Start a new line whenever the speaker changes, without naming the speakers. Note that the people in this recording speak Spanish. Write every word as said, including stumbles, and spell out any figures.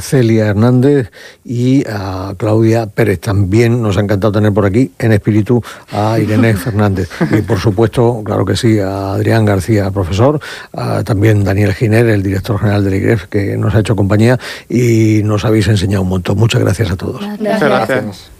Celia Hernández y a Claudia Pérez. También nos ha encantado tener por aquí en espíritu a Irene Fernández. Y por supuesto, claro que sí, a Adrián García, profesor, a también Daniel Giner, el director general del I G R E F, que nos ha hecho compañía y nos habéis enseñado un montón. Muchas gracias a todos.
Gracias. Gracias.